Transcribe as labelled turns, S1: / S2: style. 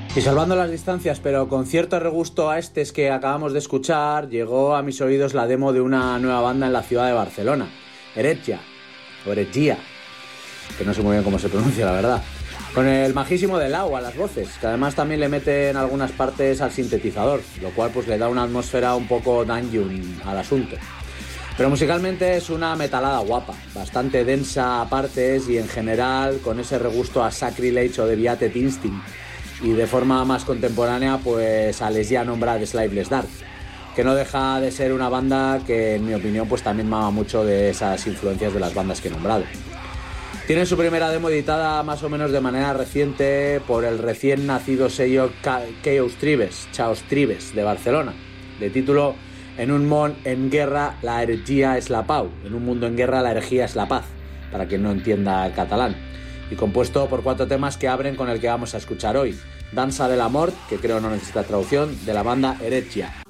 S1: Y salvando las distancias, pero con cierto regusto a estos que acabamos de escuchar, llegó a mis oídos la demo de una nueva banda en la ciudad de Barcelona, Heretgia, o Heretgia, que no sé muy bien cómo se pronuncia, la verdad. Con el majísimo de Lau a las voces, que además también le mete en algunas partes al sintetizador, lo cual pues le da una atmósfera un poco dungeon al asunto. Pero musicalmente es una metalada guapa, bastante densa a partes y en general con ese regusto a Sacrilege o Deviated Instinct, y de forma más contemporánea pues a les ya nombrada Slaveless Dark, que no deja de ser una banda que en mi opinión pues también mama mucho de esas influencias de las bandas que he nombrado. Tienen su primera demo editada más o menos de manera reciente por el recién nacido sello Chaos Tribes de Barcelona, de título En un món en guerra la herejía es la pau, en un mundo en guerra la herejía es la paz, para quien no entienda el catalán, y compuesto por 4 temas que abren con el que vamos a escuchar hoy: Danza del Amor, que creo no necesita traducción, de la banda Heretgia.